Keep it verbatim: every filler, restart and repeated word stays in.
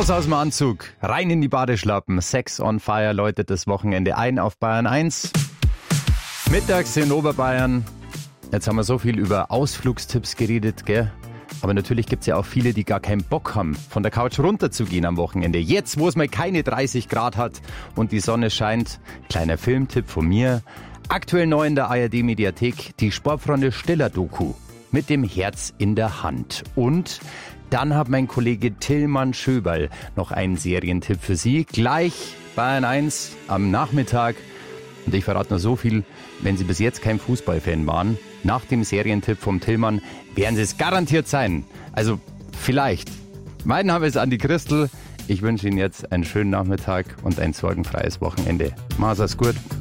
Raus aus dem Anzug, rein in die Badeschlappen. Sex on Fire läutet das Wochenende ein auf Bayern eins. Mittags in Oberbayern. Jetzt haben wir so viel über Ausflugstipps geredet, gell? Aber natürlich gibt's ja auch viele, die gar keinen Bock haben, von der Couch runterzugehen am Wochenende. Jetzt, wo es mal keine dreißig Grad hat und die Sonne scheint, kleiner Filmtipp von mir. Aktuell neu in der A R D-Mediathek, die Sportfreunde Stiller-Doku mit dem Herz in der Hand. Und dann hat mein Kollege Tillmann Schöberl noch einen Serientipp für Sie. Gleich Bayern eins am Nachmittag. Und ich verrate nur so viel, wenn Sie bis jetzt kein Fußballfan waren, nach dem Serientipp vom Tillmann werden Sie es garantiert sein. Also vielleicht. Mein Name ist Andi Christel. Ich wünsche Ihnen jetzt einen schönen Nachmittag und ein sorgenfreies Wochenende. Mach's gut.